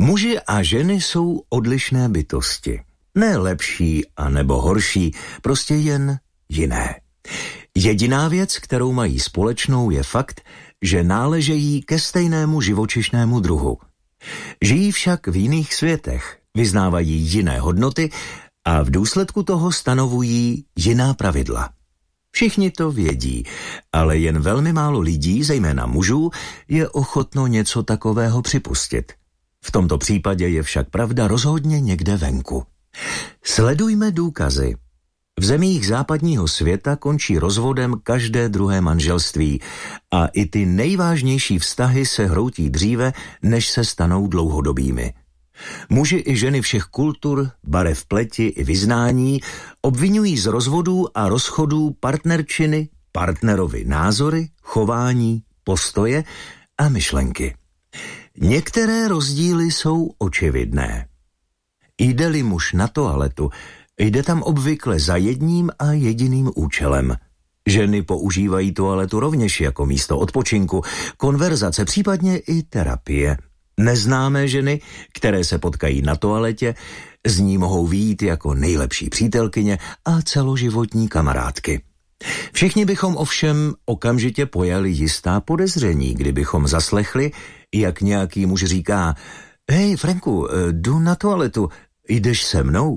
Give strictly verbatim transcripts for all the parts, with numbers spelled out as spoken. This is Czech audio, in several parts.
Muži a ženy jsou odlišné bytosti. Ne lepší a nebo horší, prostě jen jiné. Jediná věc, kterou mají společnou, je fakt, že náležejí ke stejnému živočišnému druhu. Žijí však v jiných světech, vyznávají jiné hodnoty a v důsledku toho stanovují jiná pravidla. Všichni to vědí, ale jen velmi málo lidí, zejména mužů, je ochotno něco takového připustit. V tomto případě je však pravda rozhodně někde venku. Sledujme důkazy. V zemích západního světa končí rozvodem každé druhé manželství a i ty nejvážnější vztahy se hroutí dříve, než se stanou dlouhodobými. Muži i ženy všech kultur, barev pleti i vyznání obvinují z rozvodů a rozchodů partnerčiny, partnerovi názory, chování, postoje a myšlenky. Některé rozdíly jsou očividné. Jde-li muž na toaletu, jde tam obvykle za jedním a jediným účelem. Ženy používají toaletu rovněž jako místo odpočinku, konverzace, případně i terapie. Neznámé ženy, které se potkají na toaletě, z ní mohou vyjít jako nejlepší přítelkyně a celoživotní kamarádky. Všichni bychom ovšem okamžitě pojali jistá podezření, kdybychom zaslechli, jak nějaký muž říká: hej, Franku, jdu na toaletu, jdeš se mnou?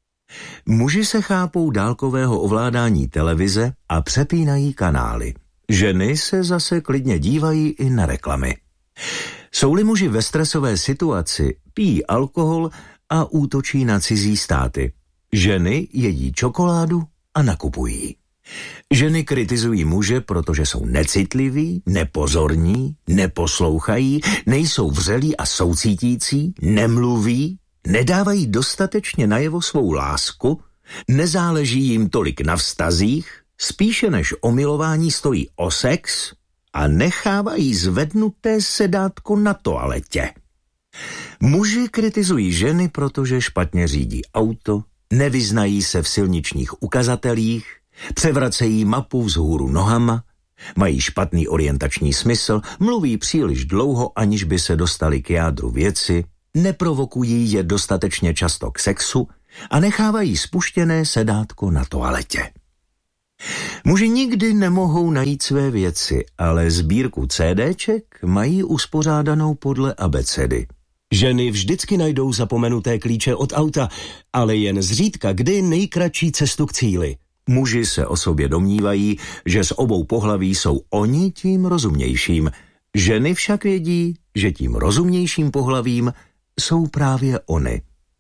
Muži se chápou dálkového ovládání televize a přepínají kanály. Ženy se zase klidně dívají i na reklamy. Jsou-li muži ve stresové situaci, pijí alkohol a útočí na cizí státy. Ženy jedí čokoládu a nakupují. Ženy kritizují muže, protože jsou necitliví, nepozorní, neposlouchají, nejsou vřelí a soucítící, nemluví, nedávají dostatečně najevo svou lásku, nezáleží jim tolik na vztazích, spíše než o milování stojí o sex a nechávají zvednuté sedátko na toaletě. Muži kritizují ženy, protože špatně řídí auto, nevyznají se v silničních ukazatelích, převracejí mapu vzhůru nohama, mají špatný orientační smysl, mluví příliš dlouho, aniž by se dostali k jádru věci, neprovokují je dostatečně často k sexu a nechávají spuštěné sedátko na toaletě. Muži nikdy nemohou najít své věci, ale sbírku CDček mají uspořádanou podle abecedy. Ženy vždycky najdou zapomenuté klíče od auta, ale jen zřídka kdy nejkratší cestu k cíli. Muži se o sobě domnívají, že z obou pohlaví jsou oni tím rozumnějším. Ženy však vědí, že tím rozumnějším pohlavím jsou právě ony.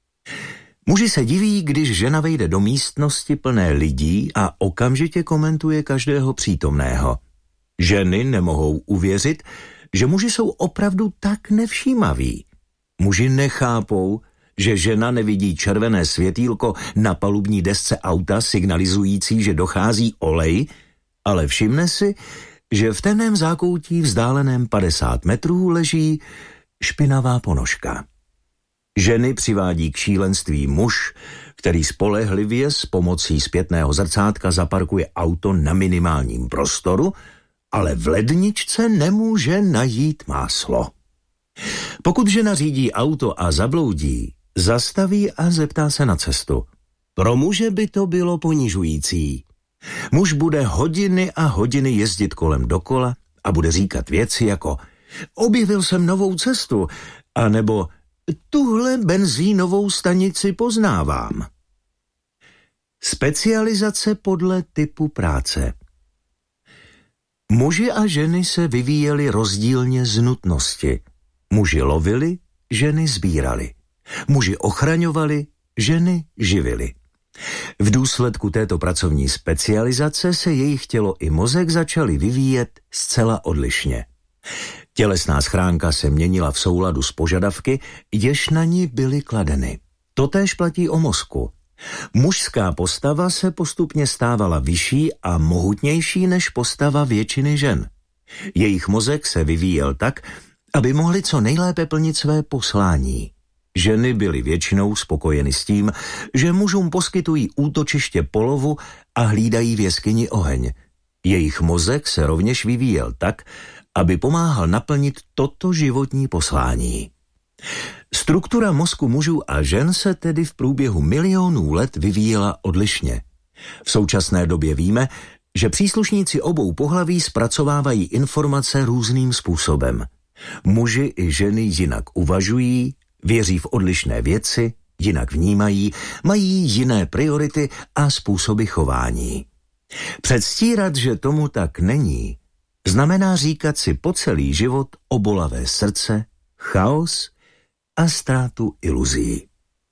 Muži se diví, když žena vejde do místnosti plné lidí a okamžitě komentuje každého přítomného. Ženy nemohou uvěřit, že muži jsou opravdu tak nevšímaví. Muži nechápou, že žena nevidí červené světýlko na palubní desce auta signalizující, že dochází olej, ale všimne si, že v temném zákoutí vzdáleném padesát metrů leží špinavá ponožka. Ženy přivádí k šílenství muž, který spolehlivě s pomocí zpětného zrcátka zaparkuje auto na minimálním prostoru, ale v ledničce nemůže najít máslo. Pokud žena řídí auto a zabloudí, zastaví a zeptá se na cestu. Pro muže by to bylo ponižující. Muž bude hodiny a hodiny jezdit kolem dokola a bude říkat věci jako objevil jsem novou cestu, anebo tuhle benzínovou stanici poznávám. Specializace podle typu práce. Muži a ženy se vyvíjeli rozdílně z nutnosti. Muži lovili, ženy sbírali. Muži ochraňovali, ženy živili. V důsledku této pracovní specializace se jejich tělo i mozek začaly vyvíjet zcela odlišně. Tělesná schránka se měnila v souladu s požadavky, jež na ní byly kladeny. Totéž platí o mozku. Mužská postava se postupně stávala vyšší a mohutnější než postava většiny žen. Jejich mozek se vyvíjel tak, aby mohli co nejlépe plnit své poslání. Ženy byly většinou spokojeny s tím, že mužům poskytují útočiště polovu a hlídají v jeskyni oheň. Jejich mozek se rovněž vyvíjel tak, aby pomáhal naplnit toto životní poslání. Struktura mozku mužů a žen se tedy v průběhu milionů let vyvíjela odlišně. V současné době víme, že příslušníci obou pohlaví zpracovávají informace různým způsobem. Muži i ženy jinak uvažují, věří v odlišné věci, jinak vnímají, mají jiné priority a způsoby chování. Předstírat, že tomu tak není, znamená říkat si po celý život o bolavé srdce, chaos a ztrátu iluzí.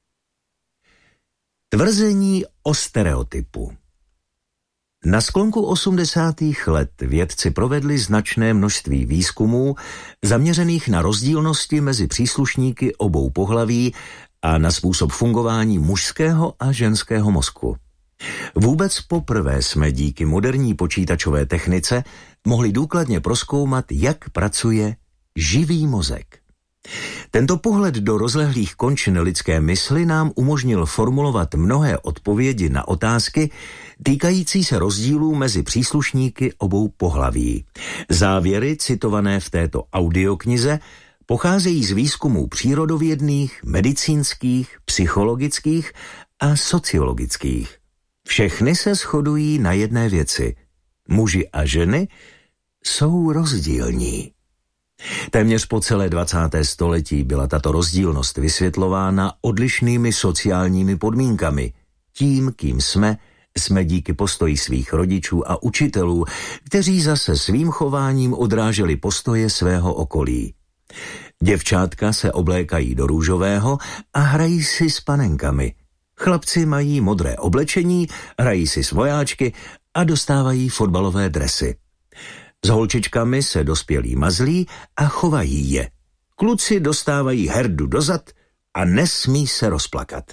Tvrzení o stereotypu. Na sklonku osmdesátých let vědci provedli značné množství výzkumů zaměřených na rozdílnosti mezi příslušníky obou pohlaví a na způsob fungování mužského a ženského mozku. Vůbec poprvé jsme díky moderní počítačové technice mohli důkladně prozkoumat, jak pracuje živý mozek. Tento pohled do rozlehlých končin lidské mysli nám umožnil formulovat mnohé odpovědi na otázky týkající se rozdílů mezi příslušníky obou pohlaví. Závěry citované v této audioknize pocházejí z výzkumů přírodovědných, medicínských, psychologických a sociologických. Všechny se shodují na jedné věci. Muži a ženy jsou rozdílní. Téměř po celé dvacáté století byla tato rozdílnost vysvětlována odlišnými sociálními podmínkami. Tím, kým jsme, jsme díky postoji svých rodičů a učitelů, kteří zase svým chováním odráželi postoje svého okolí. Děvčátka se oblékají do růžového a hrají si s panenkami. Chlapci mají modré oblečení, hrají si s vojáčky a dostávají fotbalové dresy. S holčičkami se dospělí mazlí a chovají je. Kluci dostávají herdu do zad a nesmí se rozplakat.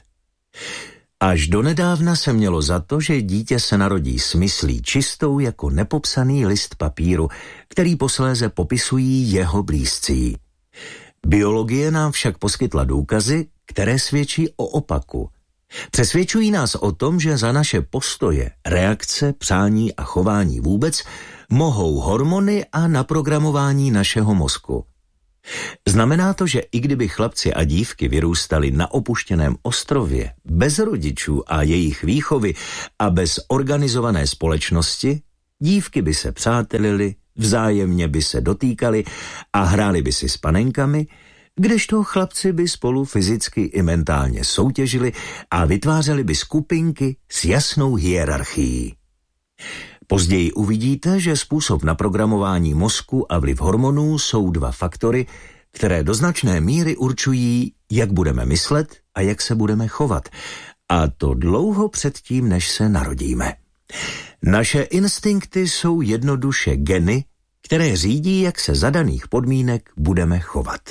Až donedávna se mělo za to, že dítě se narodí s myslí čistou jako nepopsaný list papíru, který posléze popisují jeho blízcí. Biologie nám však poskytla důkazy, které svědčí o opaku. Přesvědčují nás o tom, že za naše postoje, reakce, přání a chování vůbec mohou hormony a naprogramování našeho mozku. Znamená to, že i kdyby chlapci a dívky vyrůstali na opuštěném ostrově, bez rodičů a jejich výchovy a bez organizované společnosti, dívky by se přátelily, vzájemně by se dotýkali a hráli by si s panenkami, kdežto chlapci by spolu fyzicky i mentálně soutěžili a vytvářeli by skupinky s jasnou hierarchií. Později uvidíte, že způsob naprogramování mozku a vliv hormonů jsou dva faktory, které do značné míry určují, jak budeme myslet a jak se budeme chovat. A to dlouho předtím, než se narodíme. Naše instinkty jsou jednoduše geny, které řídí, jak se za daných podmínek budeme chovat.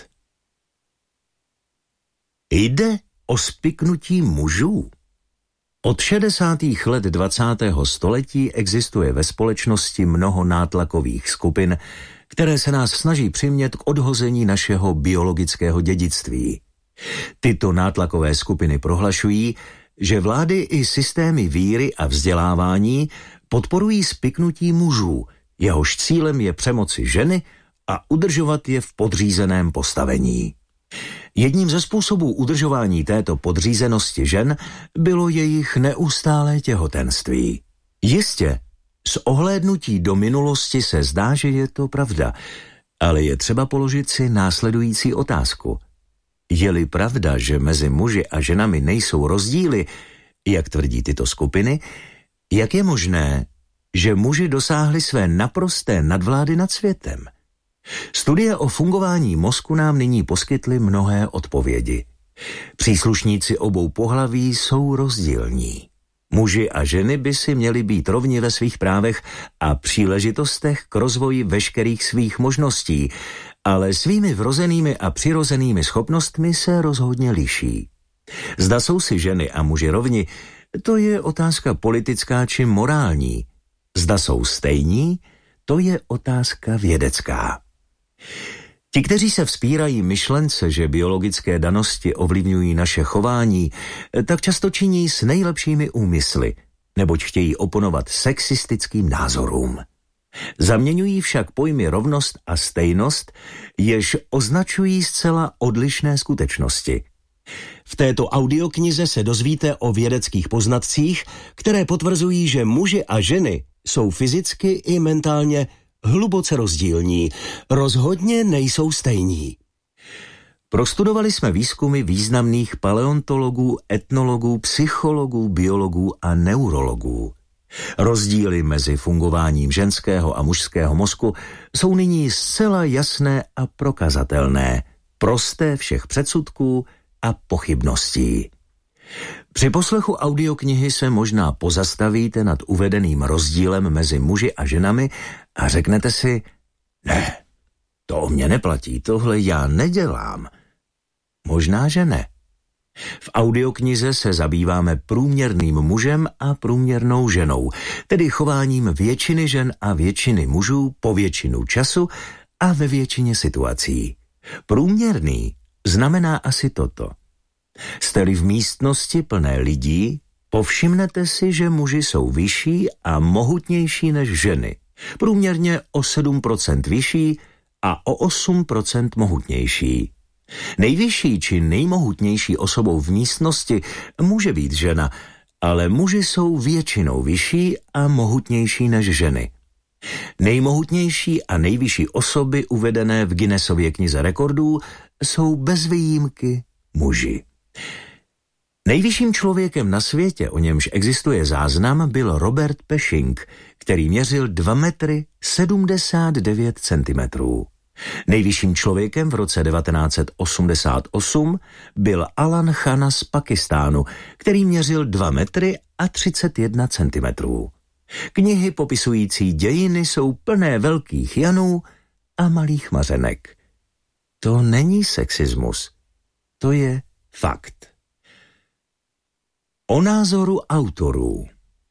Jde o spiknutí mužů. Od šedesátých let dvacátého století existuje ve společnosti mnoho nátlakových skupin, které se nás snaží přimět k odhození našeho biologického dědictví. Tyto nátlakové skupiny prohlašují, že vlády i systémy víry a vzdělávání podporují spiknutí mužů, jehož cílem je přemoci ženy a udržovat je v podřízeném postavení. Jedním ze způsobů udržování této podřízenosti žen bylo jejich neustálé těhotenství. Jistě, s ohlédnutí do minulosti se zdá, že je to pravda, ale je třeba položit si následující otázku. Je-li pravda, že mezi muži a ženami nejsou rozdíly, jak tvrdí tyto skupiny, jak je možné, že muži dosáhli své naprosté nadvlády nad světem? Studie o fungování mozku nám nyní poskytly mnohé odpovědi. Příslušníci obou pohlaví jsou rozdílní. Muži a ženy by si měli být rovni ve svých právech a příležitostech k rozvoji veškerých svých možností, ale svými vrozenými a přirozenými schopnostmi se rozhodně liší. Zda jsou si ženy a muži rovni, to je otázka politická či morální. Zda jsou stejní, to je otázka vědecká. Ti, kteří se vzpírají myšlence, že biologické danosti ovlivňují naše chování, tak často činí s nejlepšími úmysly, neboť chtějí oponovat sexistickým názorům. Zaměňují však pojmy rovnost a stejnost, jež označují zcela odlišné skutečnosti. V této audioknize se dozvíte o vědeckých poznatcích, které potvrzují, že muži a ženy jsou fyzicky i mentálně hluboce rozdílní, rozhodně nejsou stejní. Prostudovali jsme výzkumy významných paleontologů, etnologů, psychologů, biologů a neurologů. Rozdíly mezi fungováním ženského a mužského mozku jsou nyní zcela jasné a prokazatelné, prosté všech předsudků a pochybností. Při poslechu audioknihy se možná pozastavíte nad uvedeným rozdílem mezi muži a ženami a řeknete si, ne, to o mě neplatí, tohle já nedělám. Možná, že ne. V audioknize se zabýváme průměrným mužem a průměrnou ženou, tedy chováním většiny žen a většiny mužů po většinu času a ve většině situací. Průměrný znamená asi toto. Jste-li v místnosti plné lidí, povšimnete si, že muži jsou vyšší a mohutnější než ženy. Průměrně o sedm procent vyšší a o osm procent mohutnější. Nejvyšší či nejmohutnější osobou v místnosti může být žena, ale muži jsou většinou vyšší a mohutnější než ženy. Nejmohutnější a nejvyšší osoby uvedené v Guinnessově knize rekordů jsou bez výjimky muži. Nejvyšším člověkem na světě, o němž existuje záznam, byl Robert Pershing, který měřil dva metry sedmdesát devět centimetrů. Nejvyšším člověkem v roce devatenáct set osmdesát osm byl Alan Khanna z Pakistánu, který měřil dva metry a třicet jedna centimetrů. Knihy popisující dějiny jsou plné velkých Janů a malých Mařenek. To není sexismus, to je fakt. O názoru autorů.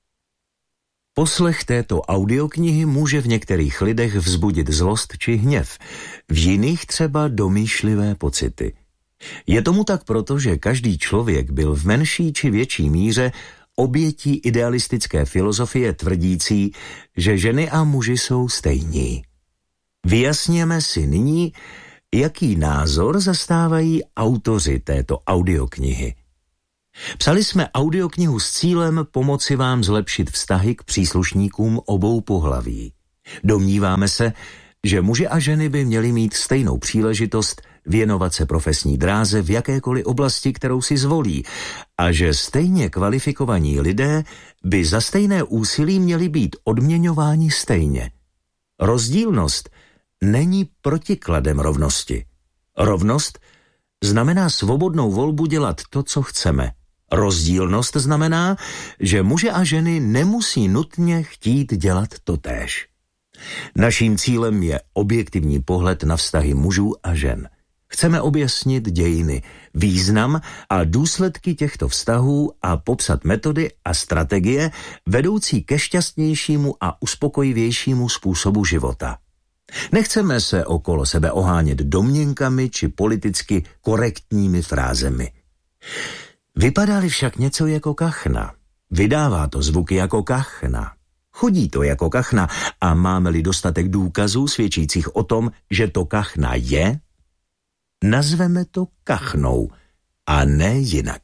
Poslech této audioknihy může v některých lidech vzbudit zlost či hněv, v jiných třeba domýšlivé pocity. Je tomu tak proto, že každý člověk byl v menší či větší míře obětí idealistické filozofie tvrdící, že ženy a muži jsou stejní. Vyjasněme si nyní, jaký názor zastávají autoři této audioknihy. Psali jsme audioknihu s cílem pomoci vám zlepšit vztahy k příslušníkům obou pohlaví. Domníváme se, že muži a ženy by měli mít stejnou příležitost věnovat se profesní dráze v jakékoliv oblasti, kterou si zvolí, a že stejně kvalifikovaní lidé by za stejné úsilí měli být odměňováni stejně. Rozdílnost není protikladem rovnosti. Rovnost znamená svobodnou volbu dělat to, co chceme. Rozdílnost znamená, že muži a ženy nemusí nutně chtít dělat totéž. Naším cílem je objektivní pohled na vztahy mužů a žen. Chceme objasnit dějiny, význam a důsledky těchto vztahů a popsat metody a strategie vedoucí ke šťastnějšímu a uspokojivějšímu způsobu života. Nechceme se okolo sebe ohánět domněnkami či politicky korektními frázemi. Vypadá-li však něco jako kachna, vydává to zvuky jako kachna, chodí to jako kachna a máme-li dostatek důkazů svědčících o tom, že to kachna je, nazveme to kachnou a ne jinak.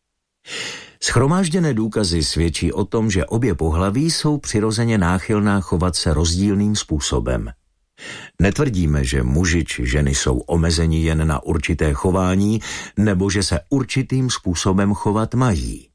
Shromážděné důkazy svědčí o tom, že obě pohlaví jsou přirozeně náchylná chovat se rozdílným způsobem. Netvrdíme, že muži či ženy jsou omezeni jen na určité chování, nebo že se určitým způsobem chovat mají.